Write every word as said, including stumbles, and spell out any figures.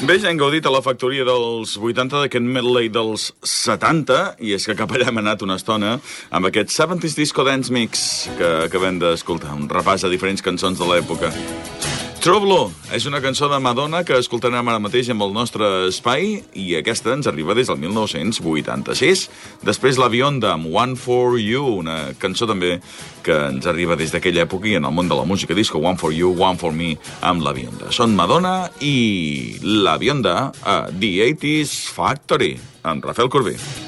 Bé, ja hem gaudit a la factoria dels vuitanta d'aquest medley dels setanta, i és que cap allà hem anat una estona amb aquest setanta Disco Dance Mix que acabem d'escoltar, un repàs a diferents cançons de l'època. True Blue és una cançó de Madonna que escoltarem ara mateix amb el nostre espai, i aquesta ens arriba des del mil nou-cents vuitanta-sis. Després la Bionda amb One for You, una cançó també que ens arriba des d'aquella època i en el món de la música disco. One for You, One for Me amb la Bionda. Són Madonna i la Bionda a The eighties Factory amb Rafael Corbí.